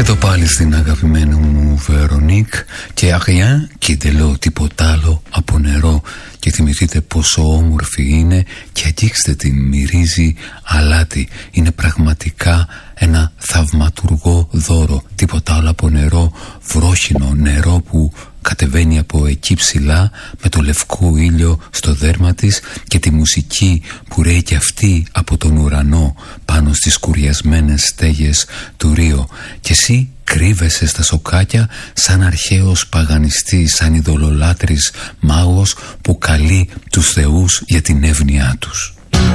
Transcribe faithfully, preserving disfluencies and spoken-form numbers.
Εδώ πάλι στην αγαπημένη μου Βερονίκ και αγιά κιντελό, τίποτα άλλο από νερό. Και θυμηθείτε πόσο όμορφη είναι και αγγίξτε την, μυρίζει αλάτι. Είναι πραγματικά ένα θαυματουργό δώρο. Τίποτα άλλο από νερό, βρόχινο νερό που κατεβαίνει από εκεί ψηλά με το λευκό ήλιο στο δέρμα της και τη μουσική που ρέει και αυτή από τον ουρανό πάνω στις σκουριασμένες στέγες του Ρίο. Και εσύ κρύβεσαι στα σοκάκια σαν αρχαίος παγανιστής, σαν ειδωλολάτρης μάγος που καλεί τους θεούς για την εύνοιά τους.